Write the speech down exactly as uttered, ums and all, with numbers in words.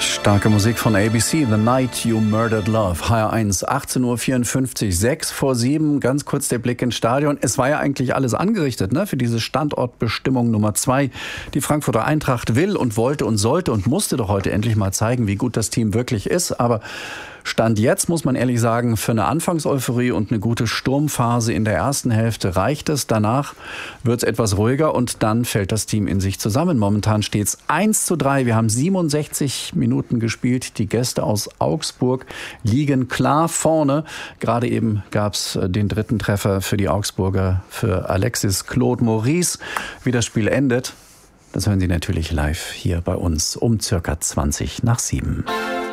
Starke Musik von A B C, The Night You Murdered Love, H R eins, achtzehn Uhr vierundfünfzig, sechs vor sieben, ganz kurz der Blick ins Stadion. Es war ja eigentlich alles angerichtet, ne, für diese Standortbestimmung Nummer zwei. Die Frankfurter Eintracht will und wollte und sollte und musste doch heute endlich mal zeigen, wie gut das Team wirklich ist, aber Stand jetzt, muss man ehrlich sagen, für eine Anfangseuphorie und eine gute Sturmphase in der ersten Hälfte reicht es. Danach wird es etwas ruhiger und dann fällt das Team in sich zusammen. Momentan steht es eins zu drei. Wir haben siebenundsechzig Minuten gespielt. Die Gäste aus Augsburg liegen klar vorne. Gerade eben gab es den dritten Treffer für die Augsburger, für Alexis Claude Maurice. Wie das Spiel endet, das hören Sie natürlich live hier bei uns um circa zwanzig nach sieben.